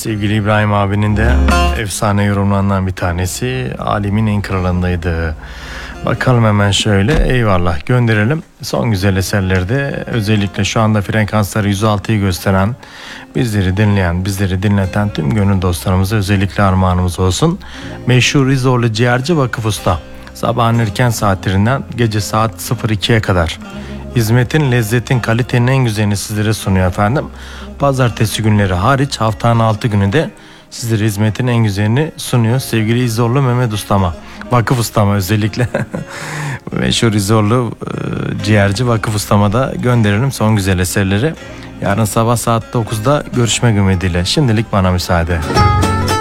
Sevgili İbrahim abinin de efsane yorumlarından bir tanesi Alemin en kralındaydı. Bakalım hemen şöyle, eyvallah gönderelim. Son güzel eserlerde özellikle şu anda frekansları 106'yı gösteren, bizleri dinleyen, bizleri dinleten tüm gönül dostlarımıza özellikle armağanımız olsun. Meşhur İzorlu Ciğerci Vakıf Usta sabahın erken saatlerinden gece saat 02'ye kadar hizmetin, lezzetin, kalitenin en güzelini sizlere sunuyor efendim. Pazartesi günleri hariç haftanın 6 günü de sizlere hizmetin en güzelini sunuyor. Sevgili İzorlu Mehmet Ustama, Vakıf Ustama özellikle meşhur İzorlu Ciğerci Vakıf Ustama da gönderelim son güzel eserleri. Yarın sabah saat 9'da görüşmek ümidiyle. Şimdilik bana müsaade.